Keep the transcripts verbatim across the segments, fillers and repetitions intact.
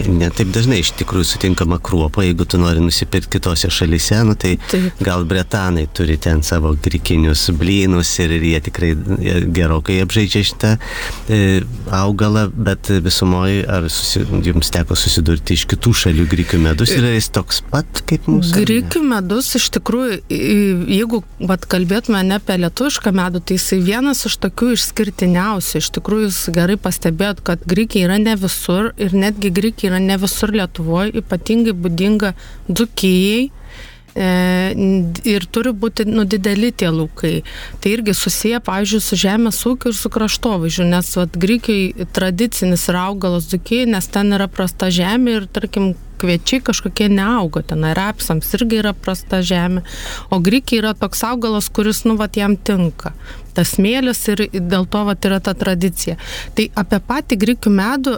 ne taip dažnai iš tikrųjų sutinkama kruopa, jeigu tu nori nusipirkti kitose šalyse, nu tai taip. Gal bretanai turi ten savo grikinius blynus ir jie tikrai gerokai apžaidžia šitą e, augalą, bet visumoje ar susi, jums teko susidurti iš kitų šalių grikių medus ir jis toks pat kaip mūsų? Grikių medus iš tikrųjų, jeigu vat, kalbėtume ne apie lietuvišką medų, tai jisai vienas iš tokių išskirtiniausių. Iš tikrųjų jūs gerai pastebėjot, kad grikiai yra ne visur ir netgi grikiai yra ne visur Lietuvoje, ypatingai būdinga Dzūkijai e, ir turi būti nu, dideli tie laukai. Tai irgi susiję, pavyzdžiui, su žemės ūkiu ir su kraštovaizdžiu, nes vat, grikiai tradicinis yra augalas Dzūkijai, nes ten yra prasta žemė ir, tarkim, kviečiai kažkokie neauga, ten rapsams irgi yra prasta žemė, o grikiai yra toks augalas, kuris, nu, vat, jam tinka. Tas smėlis ir dėl to, vat, yra ta tradicija. Tai apie patį grikių medų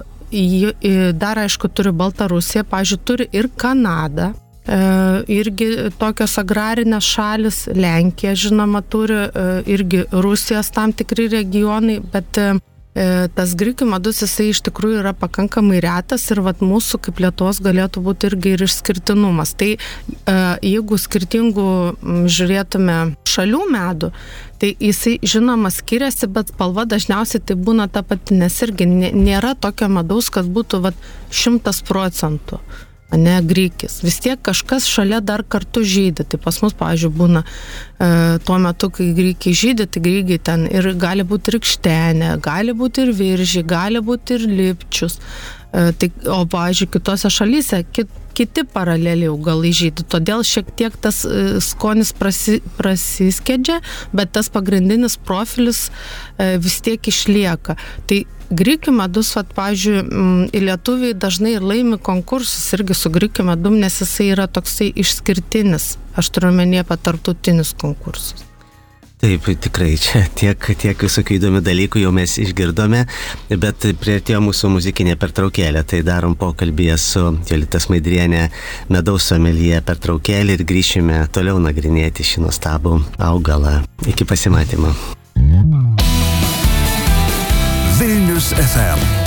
dar, aišku, turi Baltarusija, pavyzdžiui, turi ir Kanada, e, irgi tokios agrarinės šalis, Lenkija, žinoma, turi e, irgi Rusijos tam tikri regionai, bet e, tas grikių medus, jisai iš tikrųjų yra pakankamai retas ir vat, mūsų kaip Lietuvos galėtų būti irgi ir išskirtinumas. Tai e, jeigu skirtingų m, žiūrėtume šalių medų, tai jisai žinoma skiriasi, bet spalva dažniausiai tai būna ta pati, nes irgi nėra tokio medaus, kad būtų vat, šimtas procentų. Ne, grikis. Vis tiek kažkas šalia dar kartu žydi. Tai pas mus, pavyzdžiui, būna e, tuo metu, kai grikiai žydi, tai grikiai ten ir gali būti rykštenė, gali būti ir viržiai, gali būti ir lipčius. E, tai, o, pavyzdžiui, kitose šalyse kit, kiti paraleliai augalai žydi. Todėl šiek tiek tas e, skonis prasi, prasiskedžia, bet tas pagrindinis profilis e, vis tiek išlieka. Tai grikių medus, vat, pavyzdžiui, į lietuviai dažnai ir laimi konkursus irgi su grikių medum, nes jisai yra toksai išskirtinis. Aš turiu omenyje apie tarptautinius konkursus. Taip, tikrai, čia tiek, tiek visokių įdomių dalykų jau mes išgirdome, bet priartėjo mūsų muzikinė pertraukėlė, tai darom pokalbėje su Jolita Smaidrienė, medaus someljė pertraukėlė ir grįšime toliau nagrinėti šį nuostabų augalą. Iki pasimatymo. Vilnius F M